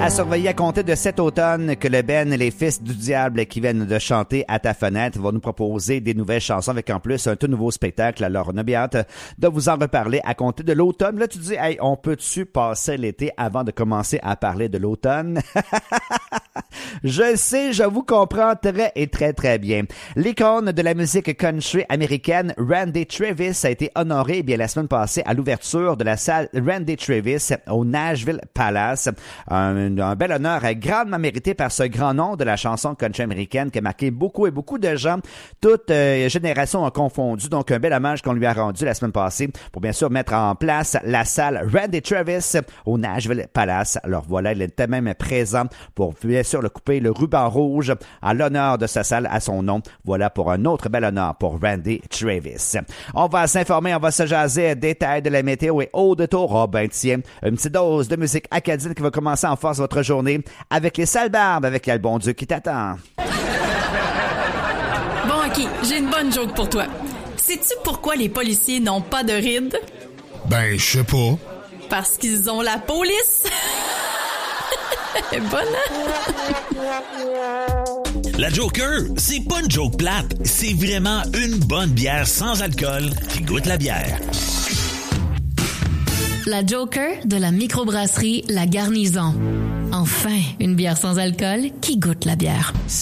À surveiller à compter de cet automne que le Ben Les Fils du Diable qui viennent de chanter à ta fenêtre vont nous proposer des nouvelles chansons avec en plus un tout nouveau spectacle. Alors, on a bien hâte de vous en reparler à compter de l'automne. Là, tu dis, hey, on peut-tu passer l'été avant de commencer à parler de l'automne? Je sais, je vous comprends très bien. L'icône de la musique country américaine, Randy Travis, a été honoré la semaine passée à l'ouverture de la salle Randy Travis au Nashville Palace. Un bel honneur grandement mérité par ce grand nom de la chanson country américaine qui a marqué beaucoup de gens, toutes générations ont confondu. Donc, un bel hommage qu'on lui a rendu la semaine passée pour bien sûr mettre en place la salle Randy Travis au Nashville Palace. Alors voilà, il était même présent pour bien sûr le couper le ruban rouge à l'honneur de sa salle à son nom. Voilà pour un autre bel honneur pour Randy Travis. On va s'informer, on va se jaser détails de la météo et au détour, oh ben tiens, une petite dose de musique acadienne qui va commencer en force votre journée avec les sales barbes, avec le bon Dieu qui t'attend. Bon, ok, j'ai une bonne joke pour toi. Sais-tu pourquoi les policiers n'ont pas de rides? Ben, je sais pas. Parce qu'ils ont la police. Bonne, hein? La Joker, c'est pas une joke plate, c'est vraiment une bonne bière sans alcool qui goûte la bière. La Joker de la microbrasserie La Garnison. Enfin, une bière sans alcool qui goûte la bière.